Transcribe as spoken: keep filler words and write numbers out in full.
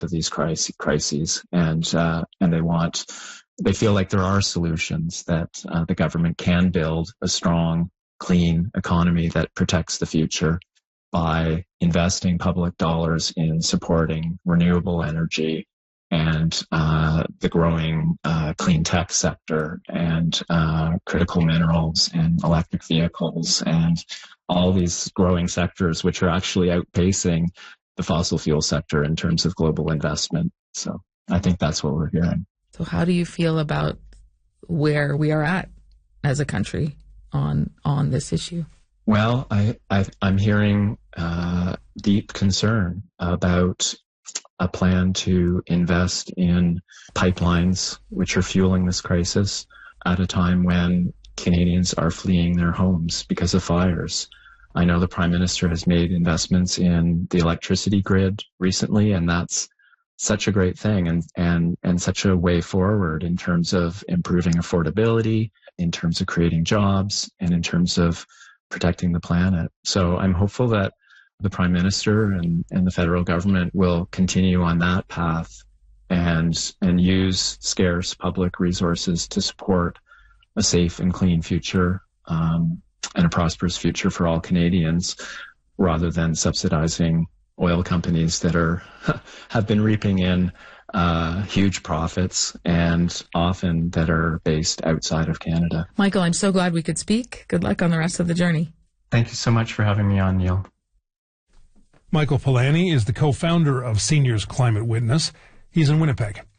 of these crises, and uh, and they want, they feel like there are solutions that uh, the government can build a strong, clean economy that protects the future by investing public dollars in supporting renewable energy and uh, the growing uh, clean tech sector and uh, critical minerals and electric vehicles and all these growing sectors, which are actually outpacing the fossil fuel sector in terms of global investment. So I think that's what we're hearing. So how do you feel about where we are at as a country on on this issue? Well, I, I, I'm hearing uh, deep concern about a plan to invest in pipelines which are fueling this crisis at a time when Canadians are fleeing their homes because of fires. I know the Prime Minister has made investments in the electricity grid recently, and that's such a great thing and, and, and such a way forward in terms of improving affordability, in terms of creating jobs, and in terms of protecting the planet. So I'm hopeful that the Prime Minister and, and the federal government will continue on that path and and use scarce public resources to support a safe and clean future um, and a prosperous future for all Canadians, rather than subsidizing oil companies that are have been reaping in uh, huge profits and often that are based outside of Canada. Michael, I'm so glad we could speak. Good luck on the rest of the journey. Thank you so much for having me on, Neil. Michael Polanyi is the co-founder of Seniors Climate Witness. He's in Winnipeg.